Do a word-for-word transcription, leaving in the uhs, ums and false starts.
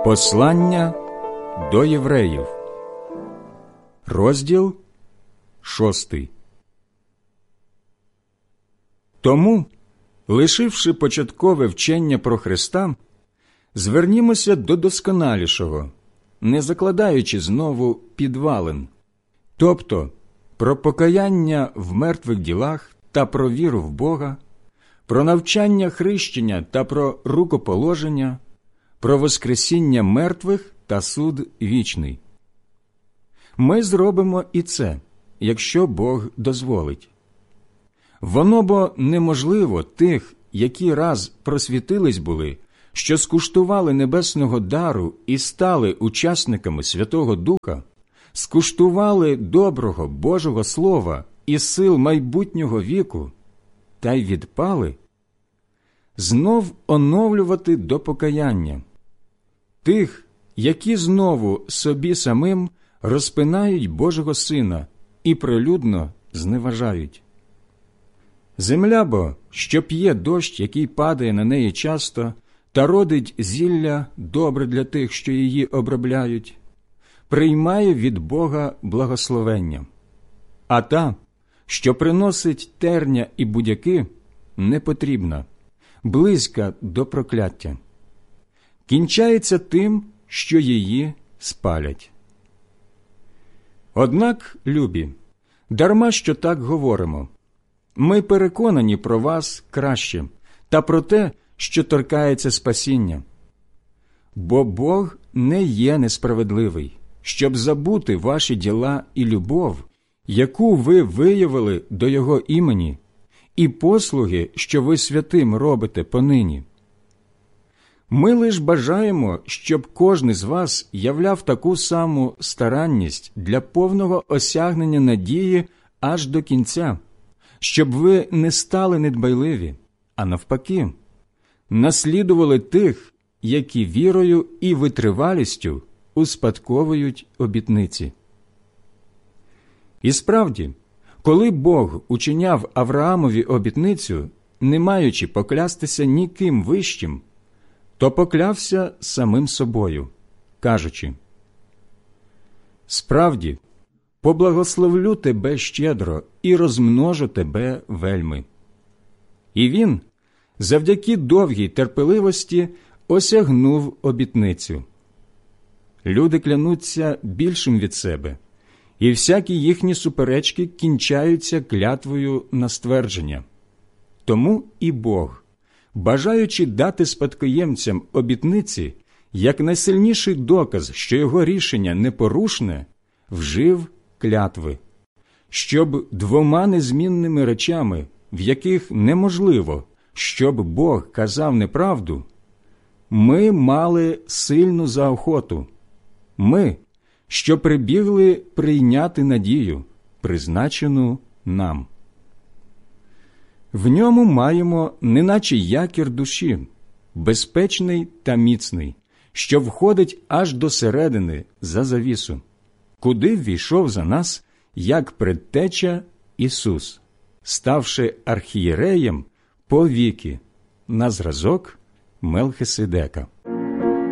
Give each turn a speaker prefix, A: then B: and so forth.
A: Послання до євреїв, розділ шостий. Тому, лишивши початкове вчення про Христа, звернімося до досконалішого, не закладаючи знову підвалин, тобто про покаяння в мертвих ділах та про віру в Бога, про навчання хрещення та про рукоположення, про воскресіння мертвих та суд вічний. Ми зробимо і це, якщо Бог дозволить. Воно бо неможливо тих, які раз просвітились були, що скуштували небесного дару і стали учасниками Святого Духа, скуштували доброго Божого Слова і сил майбутнього віку, та й відпали, знов оновлювати до покаяння тих, які знову собі самим розпинають Божого Сина і прилюдно зневажають. Земля бо, що п'є дощ, який падає на неї часто, та родить зілля добре для тих, що її обробляють, приймає від Бога благословення. А та, що приносить терня і будяки, не потрібна, близька до прокляття. Кінчається тим, що її спалять. Однак, любі, дарма що так говоримо, ми переконані про вас краще та про те, що торкається спасіння. Бо Бог не є несправедливий, щоб забути ваші діла і любов, яку ви виявили до Його імені, і послуги, що ви святим робите понині. Ми лиш бажаємо, щоб кожен з вас являв таку саму старанність для повного осягнення надії аж до кінця, щоб ви не стали недбайливі, а навпаки, наслідували тих, які вірою і витривалістю успадковують обітниці. І справді, коли Бог учиняв Авраамові обітницю, не маючи поклястися ніким вищим, то поклявся самим собою, кажучи: «Справді, поблагословлю тебе щедро і розмножу тебе вельми». І він, завдяки довгій терпеливості, осягнув обітницю. Люди клянуться більшим від себе, і всякі їхні суперечки кінчаються клятвою на ствердження. Тому і Бог, бажаючи дати спадкоємцям обітниці, як найсильніший доказ, що його рішення непорушне, вжив клятви, щоб двома незмінними речами, в яких неможливо, щоб Бог казав неправду, ми мали сильну заохоту, ми, що прибігли прийняти надію, призначену нам. В ньому маємо неначе якір душі, безпечний та міцний, що входить аж до середини за завісу, куди ввійшов за нас, як предтеча Ісус, ставши архієреєм по віки, на зразок Мелхиседека.